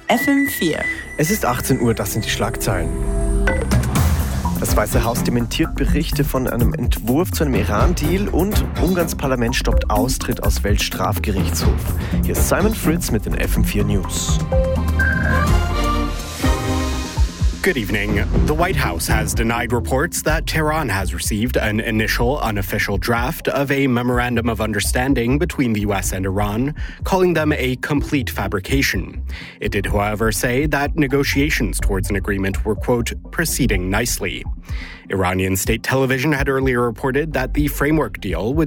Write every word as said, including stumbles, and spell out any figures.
F M vier. Es ist achtzehn Uhr, das sind die Schlagzeilen. Das Weiße Haus dementiert Berichte von einem Entwurf zu einem Iran-Deal und Ungarns Parlament stoppt Austritt aus Weltstrafgerichtshof. Hier ist Simon Fritz mit den F M vier News. Good evening. The White House has denied reports that Tehran has received an initial unofficial draft of a memorandum of understanding between the U S and Iran, calling them a complete fabrication. It did, however, say that negotiations towards an agreement were, quote, proceeding nicely. Iranian state television had earlier reported that the framework deal would